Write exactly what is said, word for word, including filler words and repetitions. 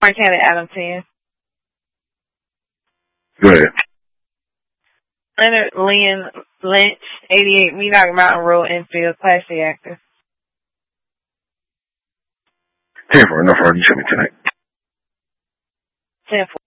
Mark County, Adam ten. Go ahead. Leonard Lynn Lynch, eighty-eight, Medoc Mountain Road, Enfield, Class C actor. ten four, no further. You should be tonight. ten four.